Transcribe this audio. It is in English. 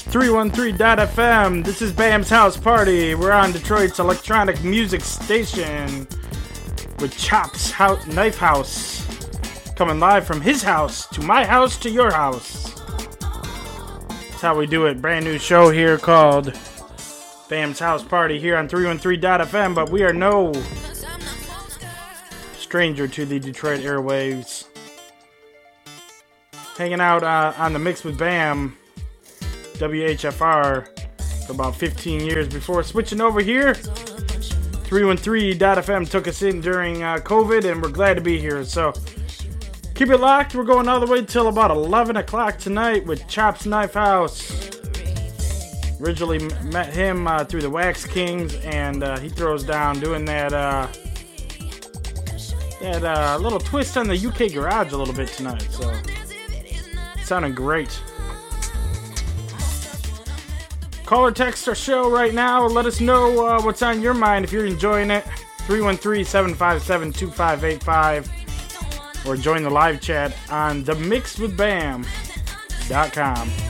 313.fm. This is Bam's House Party. We're on Detroit's electronic music station with Chops Knife House. Coming live from his house to my house to your house. That's how we do it. Brand new show here called Bam's House Party here on 313.fm, but we are no stranger to the Detroit airwaves. Hanging out on the Mix with Bam, WHFR, for about 15 years before switching over here. 313.fm took us in during COVID, and we're glad to be here. So keep it locked. We're going all the way till about 11 o'clock tonight with Chops Knife House. Originally met him through the Wax Kings, and he throws down doing that little twist on the UK Garage a little bit tonight. So sounding great. Call or text our show right now. Let us know what's on your mind if you're enjoying it. 313-757-2585. Or join the live chat on themixwithbam.com.